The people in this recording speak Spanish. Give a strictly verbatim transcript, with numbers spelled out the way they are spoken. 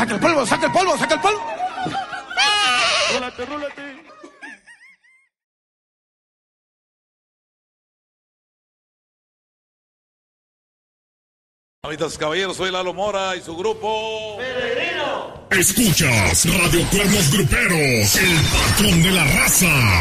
Saca el polvo, saca el polvo, saca el polvo. Rólate, rólate. Amitas, caballeros, soy Lalo Mora y su grupo Peregrino. Escuchas Radio Cuernos Gruperos, el patrón de la raza.